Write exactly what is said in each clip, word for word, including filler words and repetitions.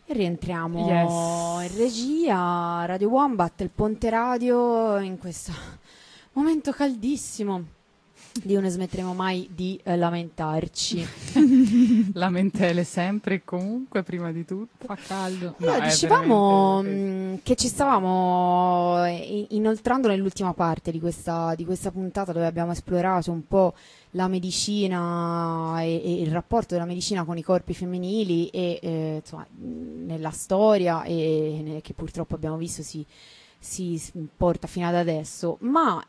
E rientriamo Yes. in regia, Radio Wombat, il Ponte Radio, in questo momento caldissimo di non smetteremo mai di eh, lamentarci. Lamentele sempre e comunque, prima di tutto. Fa caldo. No, Allora, è dicevamo veramente- mh, che ci stavamo eh, inoltrando nell'ultima parte di questa, di questa puntata, dove abbiamo esplorato un po' la medicina e, e il rapporto della medicina con i corpi femminili e eh, insomma, mh, nella storia e, ne- che purtroppo abbiamo visto si, si s- porta fino ad adesso. Ma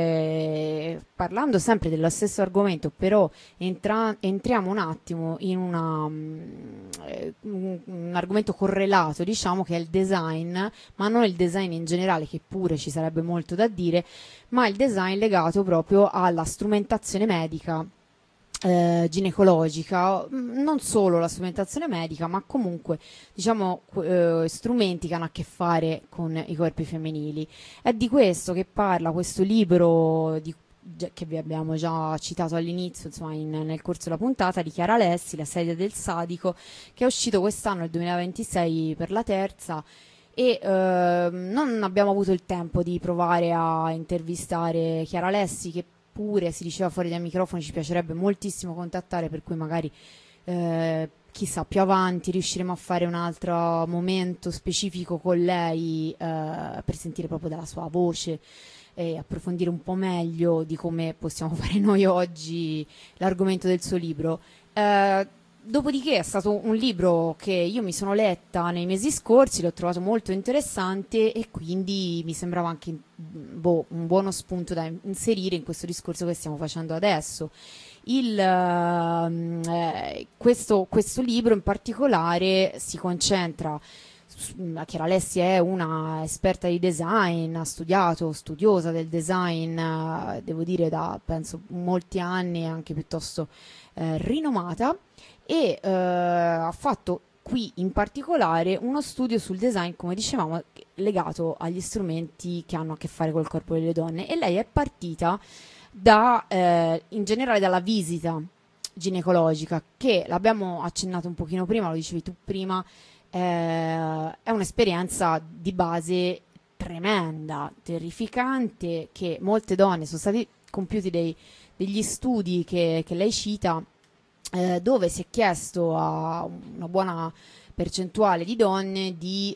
eh, parlando sempre dello stesso argomento, però entra- entriamo un attimo in una, mm, eh, un, un argomento correlato, diciamo, che è il design, ma non il design in generale, che pure ci sarebbe molto da dire, ma il design legato proprio alla strumentazione medica, eh, ginecologica, mm, non solo la strumentazione medica, ma comunque diciamo qu- eh, strumenti che hanno a che fare con i corpi femminili. È di questo che parla questo libro di- già- che vi abbiamo già citato all'inizio, insomma, in- nel corso della puntata, di Chiara Alessi, La sedia del sadico, che è uscito quest'anno, il duemilaventisei, per la terza. E ehm, non abbiamo avuto il tempo di provare a intervistare Chiara Alessi, che pure si diceva fuori dai microfoni ci piacerebbe moltissimo contattare, per cui magari eh, chissà, più avanti riusciremo a fare un altro momento specifico con lei, eh, per sentire proprio dalla sua voce e approfondire un po' meglio di come possiamo fare noi oggi l'argomento del suo libro. Eh, Dopodiché è stato un libro che io mi sono letta nei mesi scorsi, l'ho trovato molto interessante e quindi mi sembrava anche boh, un buono spunto da inserire in questo discorso che stiamo facendo adesso. Il, ehm, eh, questo, questo libro in particolare si concentra su- Chiara Alessi è una esperta di design, ha studiato, studiosa del design, eh, devo dire da penso molti anni, anche piuttosto eh, rinomata, e eh, ha fatto qui in particolare uno studio sul design, come dicevamo, legato agli strumenti che hanno a che fare col corpo delle donne, e lei è partita da, eh, in generale dalla visita ginecologica, che l'abbiamo accennato un pochino prima, lo dicevi tu prima, eh, è un'esperienza di base tremenda, terrificante, che molte donne sono stati compiuti dei, degli studi che, che lei cita, eh, dove si è chiesto a una buona percentuale di donne di,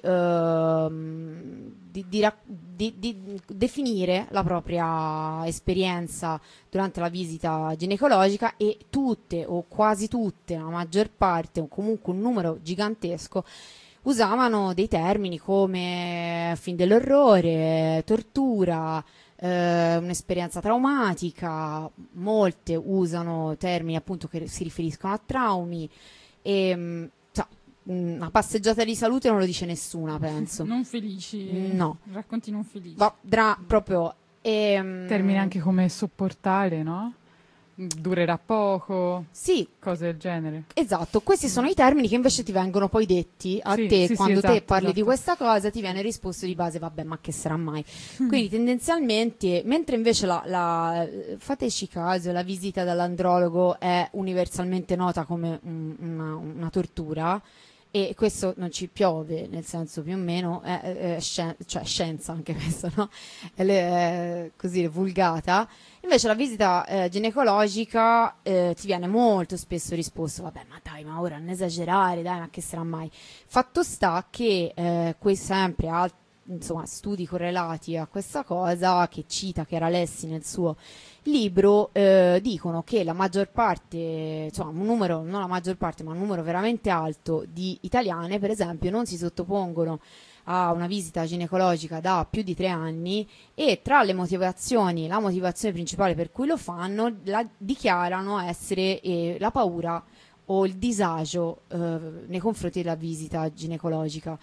ehm, di, di, rac- di- di definire la propria esperienza durante la visita ginecologica, e tutte o quasi tutte, la maggior parte o comunque un numero gigantesco, usavano dei termini come film dell'orrore, tortura, eh, un'esperienza traumatica. Molte usano termini appunto che si riferiscono a traumi e mh, cioè, mh, una passeggiata di salute non lo dice nessuna, penso. Non felici. No. Racconti non felici. Va dra- proprio ehm, Termini anche come sopportare, no? Durerà poco, sì, cose del genere. esatto, questi sono i termini che invece ti vengono poi detti a Sì, te sì, sì, quando te esatto, parli di esatto. questa cosa, ti viene risposto di base, vabbè, ma che sarà mai? Quindi tendenzialmente, mentre invece la, la- fateci caso, la visita dall'andrologo è universalmente nota come un- una, una tortura, e questo non ci piove, nel senso, più o meno è, è- è scien- cioè scienza anche questo, no? È, le- è così vulgata. Invece la visita eh, ginecologica eh, ti viene molto spesso risposto, vabbè, ma dai, ma ora non esagerare, dai, ma che sarà mai? Fatto sta che eh, qui sempre al- insomma, studi correlati a questa cosa, che cita Chiara Alessi nel suo libro, eh, dicono che la maggior parte, insomma un numero, non la maggior parte, ma un numero veramente alto di italiane, per esempio, non si sottopongono a una visita ginecologica da più di tre anni, e tra le motivazioni, la motivazione principale per cui lo fanno, la dichiarano essere eh, la paura o il disagio eh, nei confronti della visita ginecologica.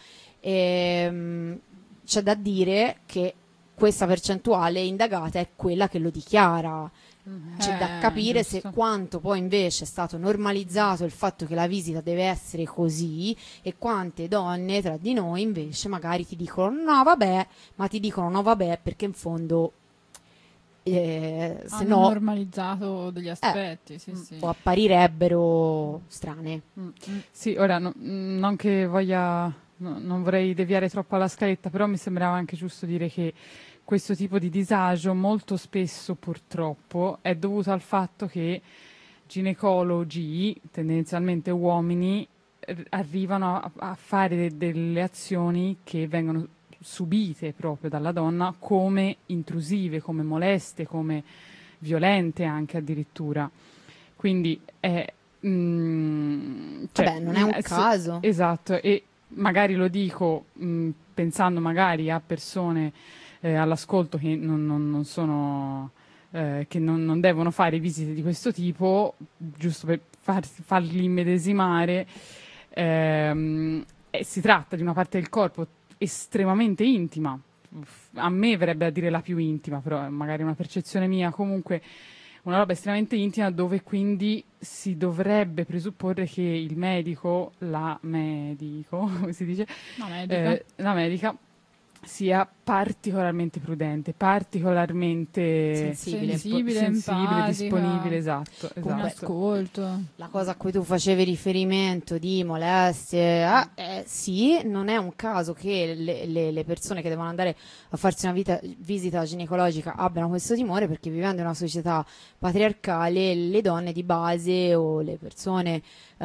Ehm, c'è da dire che questa percentuale indagata è quella che lo dichiara. C'è da Eh, capire se giusto. quanto poi invece è stato normalizzato il fatto che la visita deve essere così, e quante donne tra di noi invece magari ti dicono no vabbè, ma ti dicono no vabbè perché in fondo eh, se Hanno no normalizzato degli aspetti, sì, sì. o apparirebbero strane. Mm. Sì, ora no- mm, non che voglia, no- non vorrei deviare troppo alla scaletta, però mi sembrava anche giusto dire che questo tipo di disagio molto spesso purtroppo è dovuto al fatto che ginecologi, tendenzialmente uomini, r- arrivano a, a fare de- delle azioni che vengono subite proprio dalla donna come intrusive, come moleste, come violente anche addirittura. Quindi è... mm, cioè, Vabbè, non è un mm, s- caso. Esatto, e magari lo dico mh, pensando magari a persone eh, all'ascolto che non, non- non sono... eh, che non, non devono fare visite di questo tipo, giusto per far- farli immedesimare. Ehm, e si tratta di una parte del corpo estremamente intima. A me verrebbe a dire la più intima, però è magari una percezione mia. Comunque una roba estremamente intima dove quindi si dovrebbe presupporre che il medico, la medico, come si dice, No, medica. eh, la medica sia particolarmente prudente, particolarmente Sensibile. Sensibile, sensibile, empatica, disponibile, esatto, un esatto. ascolto. La cosa a cui tu facevi riferimento di molestie, ah, eh, sì, non è un caso che le, le- le persone che devono andare a farsi una vita- visita ginecologica abbiano questo timore, perché vivendo in una società patriarcale le donne di base o le persone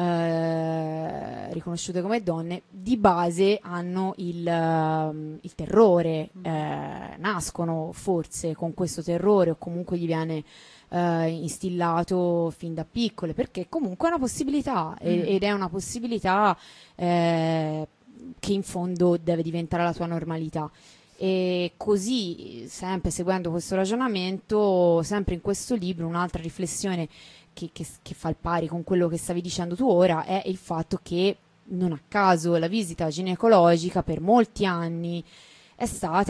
eh, riconosciute come donne di base hanno il, ehm, il terrore, eh, nascono forse con questo terrore o comunque gli viene eh, instillato fin da piccole, perché comunque è una possibilità e- Mm. ed è una possibilità eh, che in fondo deve diventare la tua normalità. E così, sempre seguendo questo ragionamento, sempre in questo libro, un'altra riflessione che, che- che fa il pari con quello che stavi dicendo tu ora è il fatto che non a caso la visita ginecologica per molti anni è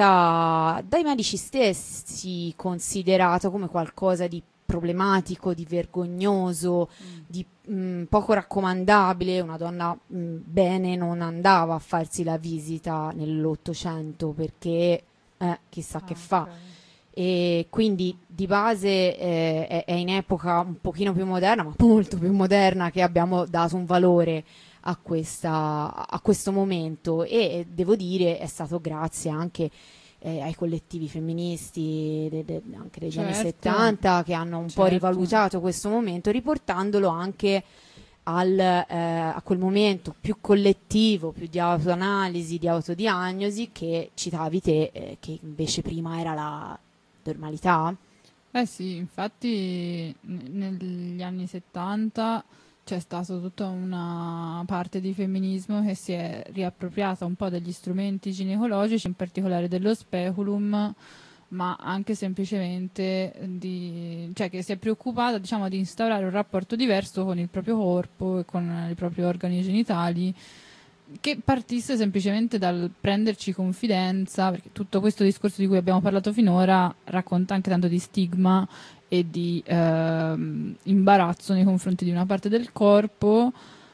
stata dai medici stessi considerata come qualcosa di problematico, di vergognoso, di mh, poco raccomandabile. Una donna mh, bene non andava a farsi la visita nell'Ottocento perché eh, chissà che Ah, fa. ok. E quindi di base eh, è, è in epoca un pochino più moderna, ma molto più moderna, che abbiamo dato un valore a, questa, a questo momento, e eh, devo dire è stato grazie anche eh, ai collettivi femministi de- de- anche degli anni Certo. settanta, che hanno un po' Certo. rivalutato questo momento, riportandolo anche al, eh, a quel momento più collettivo, più di autoanalisi, di autodiagnosi, che citavi te, eh, che invece prima era la normalità. Eh sì, infatti n- negli anni settanta c'è stata tutta una parte di femminismo che si è riappropriata un po' degli strumenti ginecologici, in particolare dello speculum, ma anche semplicemente di, cioè che si è preoccupata, diciamo, di instaurare un rapporto diverso con il proprio corpo e con i propri organi genitali, che partisse semplicemente dal prenderci confidenza, perché tutto questo discorso di cui abbiamo parlato finora racconta anche tanto di stigma e di ehm, imbarazzo nei confronti di una parte del corpo,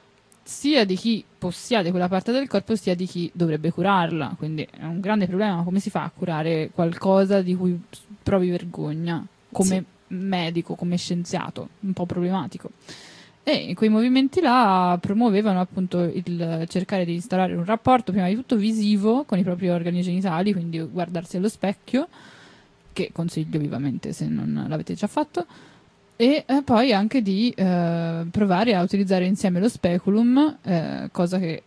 sia di chi possiede quella parte del corpo, sia di chi dovrebbe curarla. Quindi è un grande problema. Come si fa a curare qualcosa di cui provi vergogna come medico, come scienziato? Un po' problematico. E in quei movimenti là promuovevano appunto il cercare di instaurare un rapporto prima di tutto visivo con i propri organi genitali, quindi guardarsi allo specchio, che consiglio vivamente se non l'avete già fatto, e eh, poi anche di eh, provare a utilizzare insieme lo speculum, eh, cosa che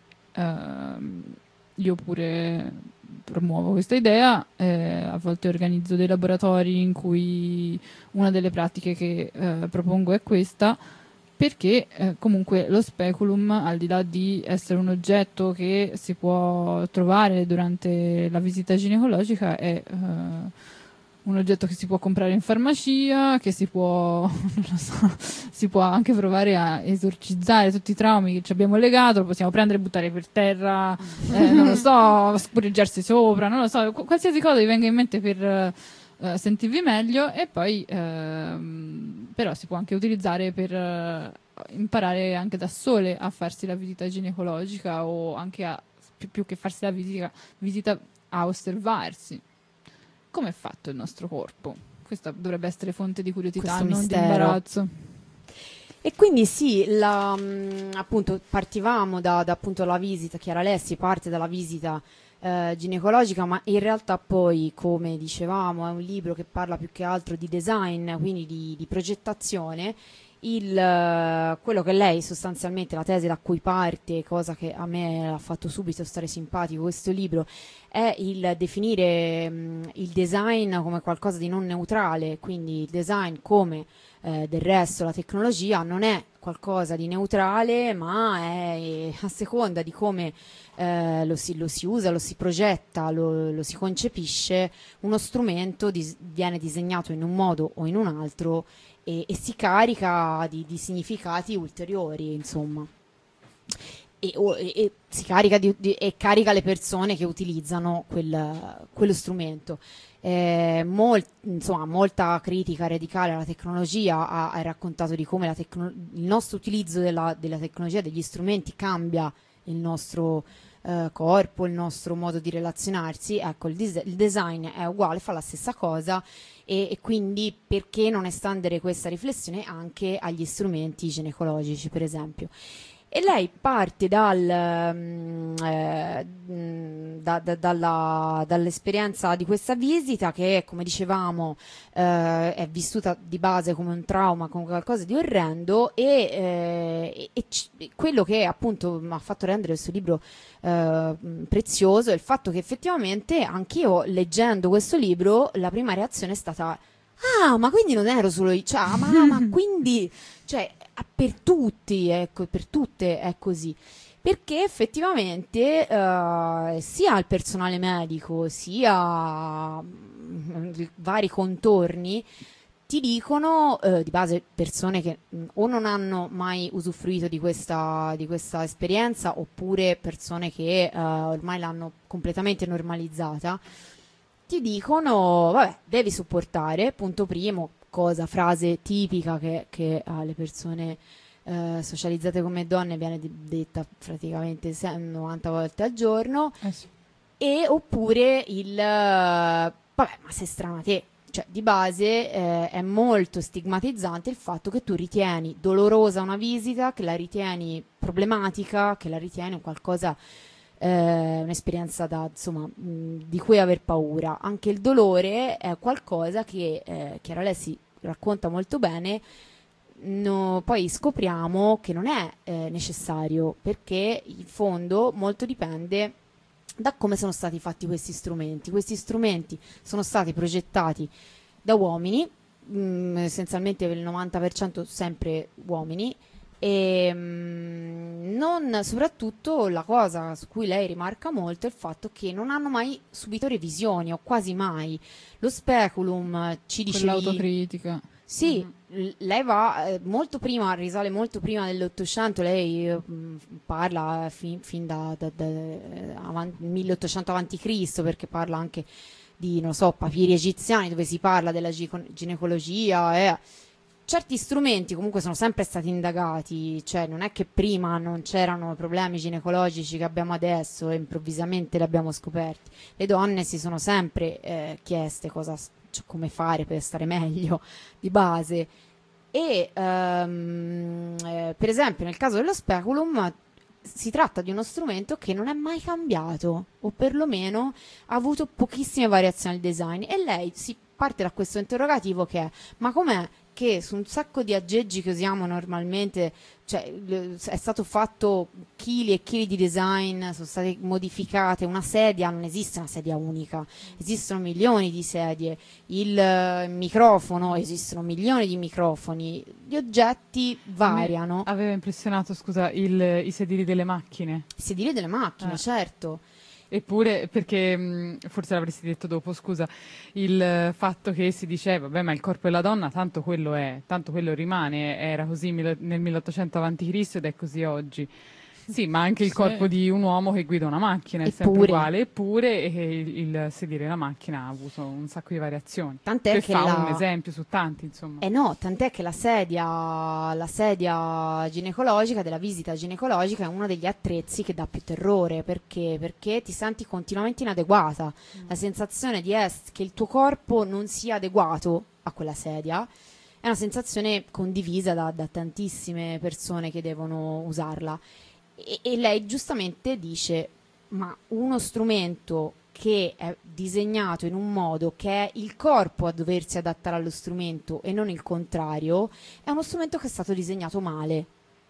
ehm, io pure promuovo questa idea. Eh, a volte organizzo dei laboratori in cui una delle pratiche che eh, propongo è questa, perché eh, comunque lo speculum, al di là di essere un oggetto che si può trovare durante la visita ginecologica, è eh, un oggetto che si può comprare in farmacia, che si può, non lo so, si può anche provare a esorcizzare tutti i traumi che ci abbiamo legato, lo possiamo prendere e buttare per terra, eh, non lo so, spureggiarsi sopra, non lo so, qu- qualsiasi cosa vi venga in mente per eh, sentirvi meglio. E poi ehm, però si può anche utilizzare per eh, imparare anche da sole a farsi la visita ginecologica, o anche a, più, più che farsi la visita, visita a osservarsi come è fatto il nostro corpo, questa dovrebbe essere fonte di curiosità, Questo non di mistero. imbarazzo. E quindi sì, la, mh, appunto partivamo da, da appunto la visita, Chiara Alessi parte dalla visita eh, ginecologica, ma in realtà poi, come dicevamo, è un libro che parla più che altro di design, quindi di, di progettazione. Il, eh, quello che lei sostanzialmente, la tesi da cui parte, cosa che a me ha fatto subito stare simpatico questo libro, è il definire mh, il design come qualcosa di non neutrale, quindi il design come eh, del resto la tecnologia non è qualcosa di neutrale, ma è a seconda di come eh, lo, si, lo si usa, lo si progetta, lo, lo si concepisce, uno strumento dis- viene disegnato in un modo o in un altro e, e si carica di, di significati ulteriori, insomma. E, o, e, e si carica di, di, e carica le persone che utilizzano quel, quello strumento. Eh, molt, insomma, molta critica radicale alla tecnologia ha, ha raccontato di come la tecno- il nostro utilizzo della, della tecnologia, degli strumenti, cambia il nostro eh, corpo, il nostro modo di relazionarsi. Ecco, il, dis- il design è uguale, fa la stessa cosa, e, e quindi perché non estendere questa riflessione anche agli strumenti ginecologici, per esempio. E lei parte dal, mm, eh, mm, da- da- dalla- dall'esperienza di questa visita che, come dicevamo, eh, è vissuta di base come un trauma, come qualcosa di orrendo, e, eh, e c- quello che appunto mi ha fatto rendere questo libro eh, prezioso è il fatto che effettivamente anch'io, leggendo questo libro, la prima reazione è stata: ah, ma quindi non ero solo io, cioè, ah, ma, ma quindi, cioè, ah, per tutti, ecco, per tutte è così. Perché effettivamente eh, sia il personale medico, sia mm, vari contorni ti dicono, eh, di base, persone che mh, o non hanno mai usufruito di questa, di questa esperienza, oppure persone che eh, ormai l'hanno completamente normalizzata, ti dicono, vabbè, devi sopportare, punto primo, cosa, frase tipica che, che alle persone eh, socializzate come donne viene di- detta praticamente se- novanta volte al giorno, Eh sì. e oppure il, eh, vabbè, ma sei strana te. Cioè, di base eh, è molto stigmatizzante il fatto che tu ritieni dolorosa una visita, che la ritieni problematica, che la ritieni un qualcosa, eh, un'esperienza da, insomma, mh, di cui aver paura. Anche il dolore è qualcosa che eh, Chiara Alessi racconta molto bene. No, poi scopriamo che non è eh, necessario, perché in fondo molto dipende da come sono stati fatti questi strumenti. Questi strumenti sono stati progettati da uomini, mh, essenzialmente per il novanta per cento sempre uomini, e mh, non, soprattutto la cosa su cui lei rimarca molto è il fatto che non hanno mai subito revisioni, o quasi mai. Lo speculum, ci dicevi, Quell'autocritica. sì, l- lei va eh, molto prima, risale molto prima dell'Ottocento, lei eh, mh, parla fin, fin da, da, da eh, avan- milleottocento avanti Cristo, perché parla anche di, non so, papiri egiziani, dove si parla della gico- ginecologia, e certi strumenti comunque sono sempre stati indagati, cioè non è che prima non c'erano problemi ginecologici che abbiamo adesso e improvvisamente li abbiamo scoperti. Le donne si sono sempre eh, chieste cosa, s- cioè, come fare per stare meglio di base. E ehm, eh, per esempio nel caso dello speculum si tratta di uno strumento che non è mai cambiato, o perlomeno ha avuto pochissime variazioni al design, e lei si parte da questo interrogativo che è: ma com'è che su un sacco di aggeggi che usiamo normalmente, cioè le- è stato fatto chili e chili di design, sono state modificate, una sedia, non esiste una sedia unica, esistono milioni di sedie, il eh, microfono, esistono milioni di microfoni, gli oggetti variano, Aveva impressionato, scusa, il- i sedili delle macchine. i sedili delle macchine, Eh. certo. Eppure, perché mh, forse l'avresti detto dopo, scusa, il eh, fatto che si diceva, vabbè, ma il corpo della donna, tanto quello è, tanto quello rimane, era così mille- nel milleottocento avanti Cristo ed è così oggi. Sì, ma anche il Sì. corpo di un uomo che guida una macchina è sempre Eppure. uguale, eppure eh, il, il sedile della macchina ha avuto un sacco di variazioni. Tant'è Per che fare la- un esempio su tanti, insomma. Eh no, tant'è che la sedia, la sedia ginecologica, della visita ginecologica, è uno degli attrezzi che dà più terrore. Perché? Perché ti senti continuamente inadeguata. La sensazione di est che il tuo corpo non sia adeguato a quella sedia. È una sensazione condivisa da, da tantissime persone che devono usarla. E, e lei giustamente dice: ma uno strumento che è disegnato in un modo che è il corpo a doversi adattare allo strumento e non il contrario, è uno strumento che è stato disegnato male.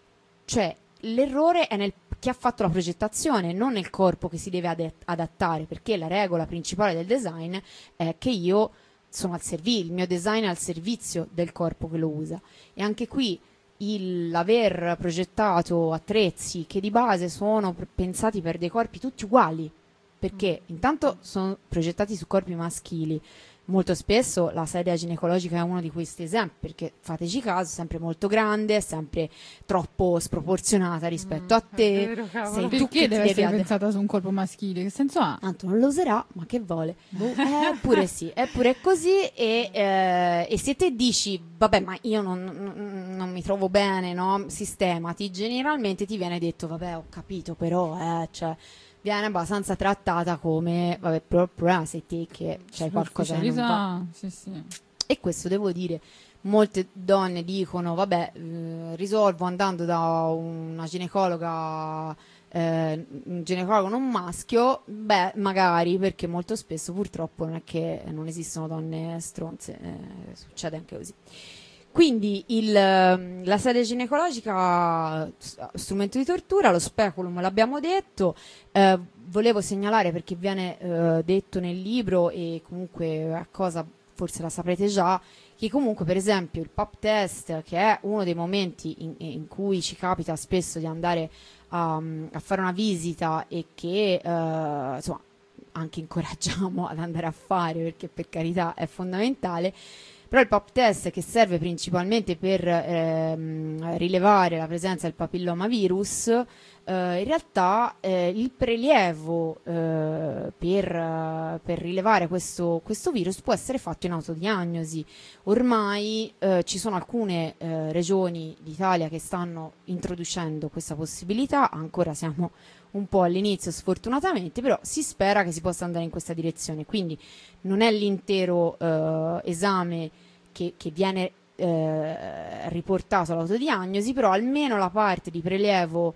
Cioè, l'errore è nel chi ha fatto la progettazione, non nel corpo che si deve ad- adattare, perché la regola principale del design è che io sono al servizio, il mio design è al servizio del corpo che lo usa. E anche qui il aver progettato attrezzi che di base sono pr- pensati per dei corpi tutti uguali, perché intanto sono progettati su corpi maschili. Molto spesso la sedia ginecologica è uno di questi esempi, perché fateci caso, è sempre molto grande, è sempre troppo sproporzionata rispetto Mm, a te. è vero, cavolo. Sei tu Perché che ti deve devi essere ade- pensata su un corpo maschile? Che senso ha? Tanto non lo userà, ma che vuole? Eh, Eppure sì, eppure è così. E, eh, e se te dici, vabbè, ma io non, non- non mi trovo bene, no? Sistemati, generalmente ti viene detto, vabbè, ho capito, però, eh, cioè, viene abbastanza trattata come, vabbè, però il problema sei te che c'hai qualcosa che non va. Sì, sì. E questo devo dire, molte donne dicono, vabbè, eh, risolvo andando da una ginecologa, eh, un ginecologo non maschio. Beh, magari, perché molto spesso purtroppo non è che non esistono donne stronze, eh, succede anche così. Quindi il, ehm, la sedia ginecologica, s- strumento di tortura, lo speculum l'abbiamo detto. Eh, volevo segnalare, perché viene eh, detto nel libro e comunque a cosa forse la saprete già, che comunque per esempio il pap test, che è uno dei momenti in, in cui ci capita spesso di andare a, a fare una visita e che eh, insomma anche incoraggiamo ad andare a fare, perché per carità è fondamentale. Però il pap test, che serve principalmente per ehm, rilevare la presenza del papillomavirus, eh, in realtà eh, il prelievo eh, per, eh, per rilevare questo, questo virus può essere fatto in autodiagnosi. Ormai eh, ci sono alcune eh, regioni d'Italia che stanno introducendo questa possibilità, ancora siamo un po' all'inizio sfortunatamente, però si spera che si possa andare in questa direzione. Quindi non è l'intero eh, esame che, che viene eh, riportato all'autodiagnosi, però almeno la parte di prelievo,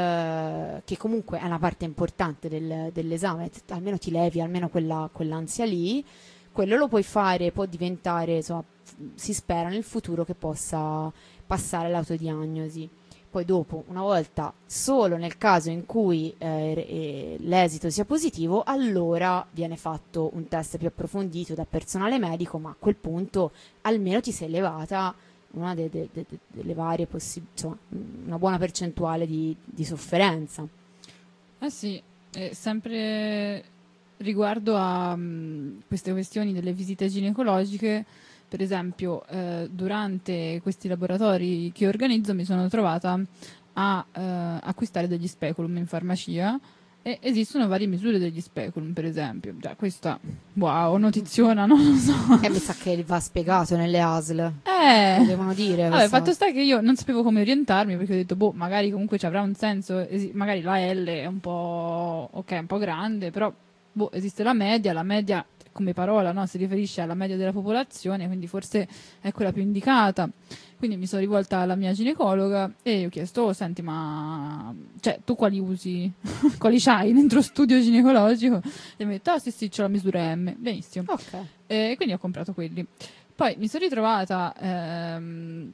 eh, che comunque è una parte importante del, dell'esame, t- almeno ti levi almeno quella, quell'ansia lì, quello lo puoi fare, può diventare, insomma, f- si spera nel futuro che possa passare all'autodiagnosi. Poi dopo, una volta, solo nel caso in cui eh, eh, l'esito sia positivo, allora viene fatto un test più approfondito da personale medico, ma a quel punto almeno ti sei levata una de- de- de- de- delle varie possibilità, insomma, una buona percentuale di, di sofferenza. Eh sì, e sempre riguardo a mh, queste questioni delle visite ginecologiche, per esempio, eh, durante questi laboratori che organizzo mi sono trovata a eh, acquistare degli speculum in farmacia e esistono varie misure degli speculum, per esempio. Già, questa, wow, notiziona, non lo so. E mi sa che va spiegato nelle A S L. Eh, Lo devono dire. vabbè, questa fatto sta che io non sapevo come orientarmi, perché ho detto, boh, magari comunque ci avrà un senso, esi- magari la L è un po', ok, un po' grande, però, boh, esiste la media, la media come parola, no? Si riferisce alla media della popolazione, quindi forse è quella più indicata. Quindi mi sono rivolta alla mia ginecologa e ho chiesto, oh, senti, ma cioè, tu quali usi? Quali c'hai dentro studio ginecologico? E mi ha detto, ah sì sì, c'ho la misura M. Benissimo. Ok. E quindi ho comprato quelli. Poi mi sono ritrovata ehm,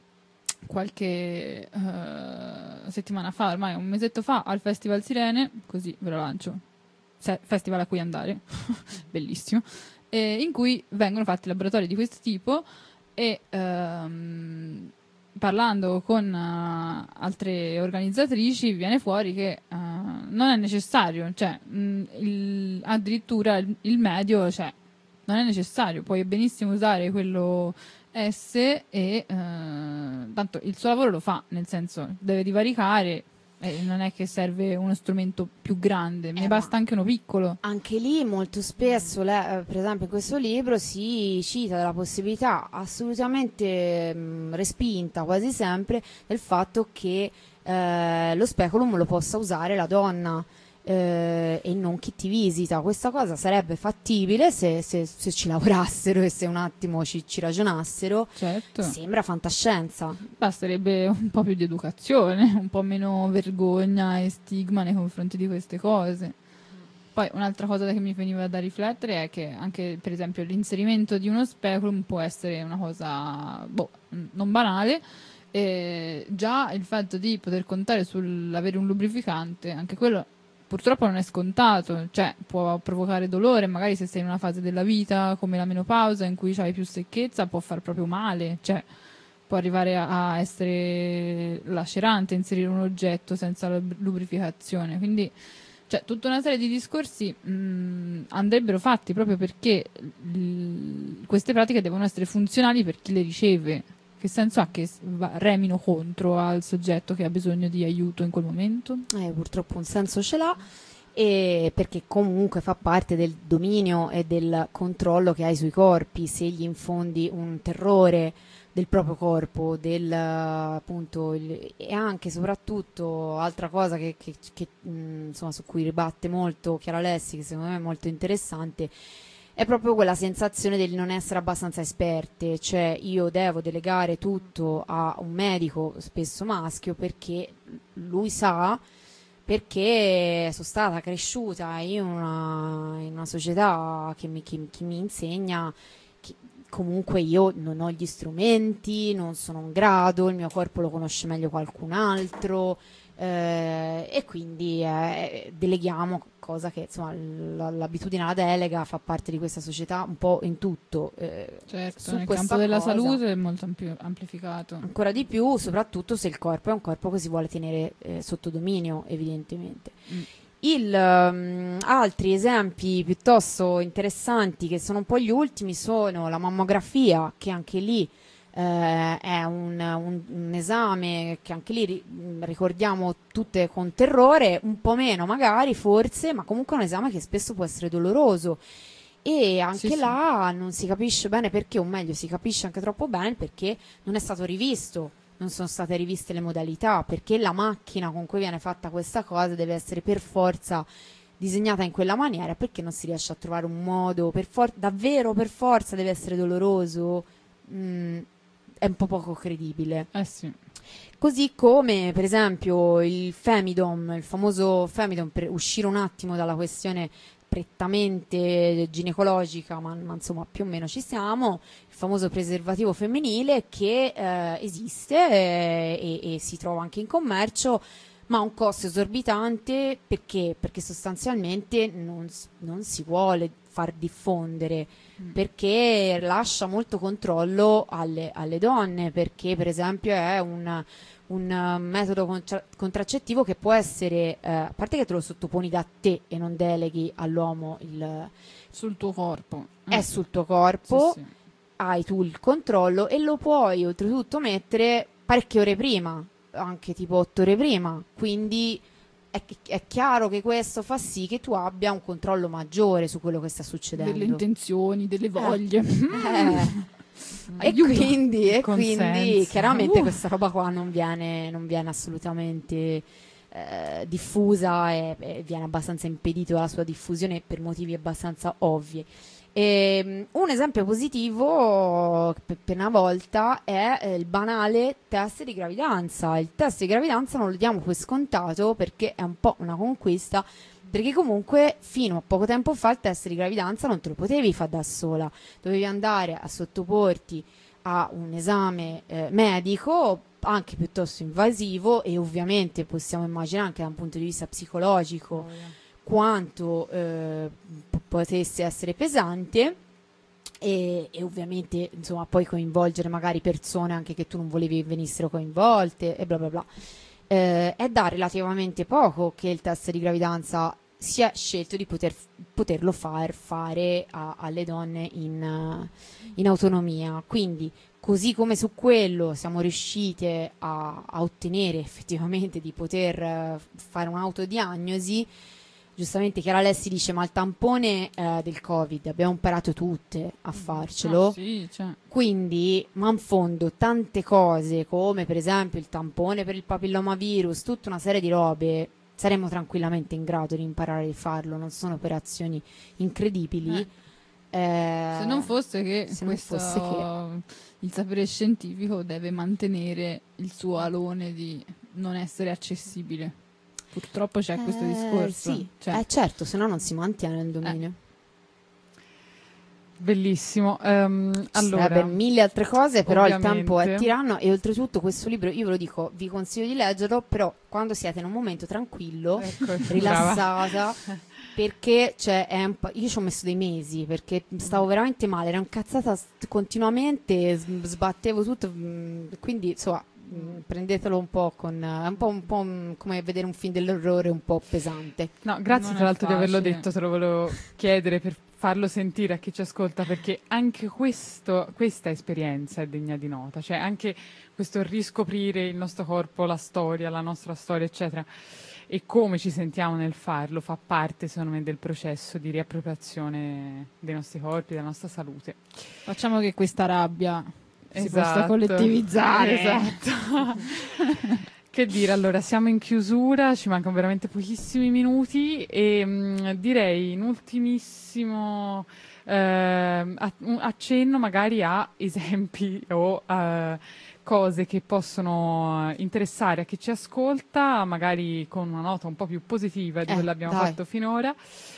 qualche eh, settimana fa, ormai un mesetto fa, al Festival Sirene, così ve lo lancio, Se- festival a cui andare, bellissimo, e in cui vengono fatti laboratori di questo tipo e ehm, parlando con uh, altre organizzatrici viene fuori che uh, non è necessario, cioè mh, il, addirittura il, il medio, cioè non è necessario, puoi benissimo usare quello S e eh, tanto il suo lavoro lo fa, nel senso deve divaricare e non è che serve uno strumento più grande, mi Eh, basta ma anche uno piccolo. anche lì molto spesso, le- eh, per esempio in questo libro si cita della possibilità assolutamente mh, respinta quasi sempre del fatto che eh, lo speculum lo possa usare la donna. eh, e non chi ti visita. Questa cosa sarebbe fattibile se, se, se ci lavorassero e se un attimo ci, ci ragionassero. Certo. Sembra fantascienza. Basterebbe un po' più di educazione, un po' meno vergogna e stigma nei confronti di queste cose. Poi un'altra cosa che mi veniva da riflettere è che anche per esempio l'inserimento di uno speculum può essere una cosa boh, non banale. E già il fatto di poter contare sull'avere un lubrificante, anche quello purtroppo non è scontato, cioè può provocare dolore, magari se sei in una fase della vita come la menopausa in cui hai più secchezza può far proprio male, cioè può arrivare a, a essere lacerante inserire un oggetto senza la lubrificazione, quindi cioè tutta una serie di discorsi mh, andrebbero fatti proprio perché l- queste pratiche devono essere funzionali per chi le riceve. Che senso ha che va, remino contro al soggetto che ha bisogno di aiuto in quel momento? Eh, purtroppo un senso ce l'ha, e perché comunque fa parte del dominio e del controllo che hai sui corpi. Se gli infondi un terrore del proprio corpo, del appunto il, e anche soprattutto altra cosa che, che, che mh, insomma su cui ribatte molto Chiara Lessi, che secondo me è molto interessante, è proprio quella sensazione del non essere abbastanza esperte, cioè io devo delegare tutto a un medico, spesso maschio, perché lui sa, perché sono stata cresciuta in una, in una società che mi, che, che mi insegna che comunque io non ho gli strumenti, non sono in grado, il mio corpo lo conosce meglio qualcun altro, eh, e quindi eh, deleghiamo, cosa che insomma l- l'abitudine alla delega fa parte di questa società un po' in tutto. Eh, certo, nel campo della cosa, salute è molto ampli- amplificato. Ancora di più, soprattutto se il corpo è un corpo che si vuole tenere eh, sotto dominio, evidentemente. Mm. Il, um, altri esempi piuttosto interessanti, che sono un po' gli ultimi, sono la mammografia, che anche lì eh, è un, un, un esame che anche lì ri- ricordiamo tutte con terrore, un po' meno magari forse, ma comunque è un esame che spesso può essere doloroso, e anche sì, là sì. non si capisce bene perché, o meglio si capisce anche troppo bene perché non è stato rivisto. Non sono state riviste le modalità, perché la macchina con cui viene fatta questa cosa deve essere per forza disegnata in quella maniera, perché non si riesce a trovare un modo per for- davvero per forza deve essere doloroso. Mm, è un po' poco credibile. Eh sì. Così come per esempio il Femidom, il famoso Femidom, per uscire un attimo dalla questione prettamente ginecologica, ma, ma insomma più o meno ci siamo, il famoso preservativo femminile che eh, esiste eh, e, e si trova anche in commercio, ma ha un costo esorbitante. Perché? Perché sostanzialmente non, non si vuole far diffondere, mm. perché lascia molto controllo alle, alle donne, perché per esempio è un un uh, metodo contra- contraccettivo che può essere, eh, a parte che te lo sottoponi da te e non deleghi all'uomo il, sul tuo corpo, è mm. sul tuo corpo, sì, sì. hai tu il controllo e lo puoi oltretutto mettere parecchie ore prima, anche tipo otto ore prima, quindi è, è chiaro che questo fa sì che tu abbia un controllo maggiore su quello che sta succedendo, delle intenzioni, delle voglie. eh. eh. E quindi, e quindi chiaramente uh. questa roba qua non viene, non viene assolutamente eh, diffusa e, e viene abbastanza impedito la sua diffusione per motivi abbastanza ovvi. E, um, un esempio positivo per, per una volta è eh, il banale test di gravidanza. Il test di gravidanza non lo diamo per scontato, perché è un po' una conquista, perché comunque fino a poco tempo fa il test di gravidanza non te lo potevi fare da sola, dovevi andare a sottoporti a un esame eh, medico anche piuttosto invasivo, e ovviamente possiamo immaginare anche da un punto di vista psicologico oh, yeah. quanto eh, p- potesse essere pesante, e, e ovviamente insomma poi coinvolgere magari persone anche che tu non volevi venissero coinvolte e bla bla bla. Eh, è da relativamente poco che il test di gravidanza si è scelto di poter, poterlo far fare a, alle donne in, in autonomia, quindi così come su quello siamo riuscite a, a ottenere effettivamente di poter fare un'autodiagnosi. Giustamente Chiara Lessi dice: ma il tampone eh, del Covid abbiamo imparato tutte a farcelo, ah, sì, cioè. Quindi ma in fondo tante cose come per esempio il tampone per il papillomavirus, tutta una serie di robe saremmo tranquillamente in grado di imparare a farlo, non sono operazioni incredibili. Eh. Eh, se non fosse che, se non questo, fosse che il sapere scientifico deve mantenere il suo alone di non essere accessibile. Purtroppo c'è questo eh, discorso. sì, Cioè, eh, certo, se no non si mantiene il dominio. Eh. Bellissimo. Um, Ci allora, sarebbe mille altre cose, però ovviamente. il tempo è tiranno e oltretutto questo libro, io ve lo dico, vi consiglio di leggerlo, però quando siete in un momento tranquillo, ecco, rilassata, perché cioè, è un po', io ci ho messo dei mesi perché stavo veramente male, ero incazzata st- continuamente, s- sbattevo tutto, mh, quindi insomma mh, prendetelo un po' con è un po', un po' mh, come vedere un film dell'orrore un po' pesante. No, grazie Non tra è l'altro di averlo facile. detto, te lo volevo chiedere per farlo sentire a chi ci ascolta, perché anche questo, questa esperienza è degna di nota, cioè anche questo riscoprire il nostro corpo, la storia, la nostra storia, eccetera, e come ci sentiamo nel farlo fa parte, secondo me, del processo di riappropriazione dei nostri corpi, della nostra salute. facciamo che questa rabbia si possa Esatto. collettivizzare. Esatto. Che dire, allora siamo in chiusura, ci mancano veramente pochissimi minuti e mh, direi in ultimissimo eh, a- un accenno magari a esempi o a cose che possono interessare a chi ci ascolta, magari con una nota un po' più positiva di Eh, quella che abbiamo dai. fatto finora.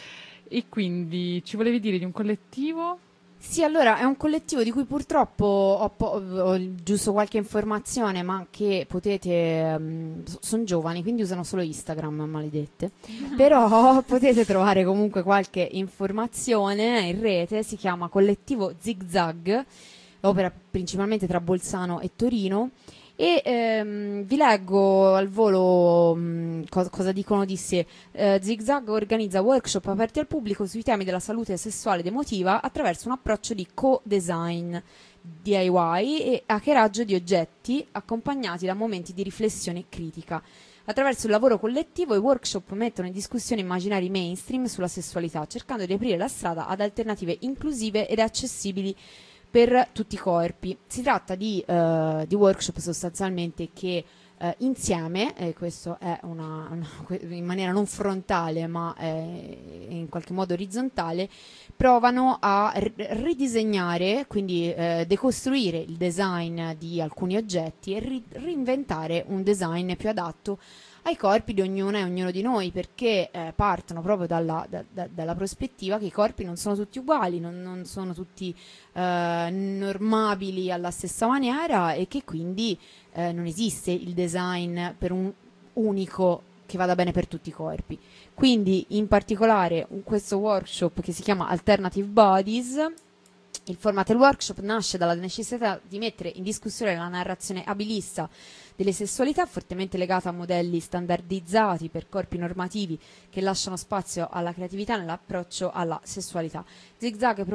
E quindi ci volevi dire di un collettivo? Sì, allora è un collettivo di cui purtroppo ho, po- ho giusto qualche informazione, ma che potete, sono giovani, quindi usano solo Instagram, maledette, però potete trovare comunque qualche informazione in rete, si chiama Collettivo Zigzag, opera principalmente tra Bolzano e Torino. E ehm, vi leggo al volo mh, co- cosa dicono di sé. Eh, Zigzag organizza workshop aperti al pubblico sui temi della salute sessuale ed emotiva attraverso un approccio di co-design, D I Y e hackeraggio di oggetti accompagnati da momenti di riflessione critica. Attraverso il lavoro collettivo i workshop mettono in discussione immaginari mainstream sulla sessualità, cercando di aprire la strada ad alternative inclusive ed accessibili per tutti i corpi. Si tratta di, eh, di workshop sostanzialmente che eh, insieme, e questo è una, una, in maniera non frontale ma eh, in qualche modo orizzontale, provano a r- ridisegnare, quindi eh, decostruire il design di alcuni oggetti e ri- reinventare un design più adatto ai corpi di ognuna e ognuno di noi, perché eh, partono proprio dalla, da, da, dalla prospettiva che i corpi non sono tutti uguali, non, non sono tutti eh, normabili alla stessa maniera e che quindi eh, non esiste il design per un unico che vada bene per tutti i corpi. Quindi in particolare questo workshop che si chiama Alternative Bodies, il format del workshop nasce dalla necessità di mettere in discussione la narrazione abilista delle sessualità, fortemente legata a modelli standardizzati per corpi normativi che lasciano spazio alla creatività nell'approccio alla sessualità. Zigzag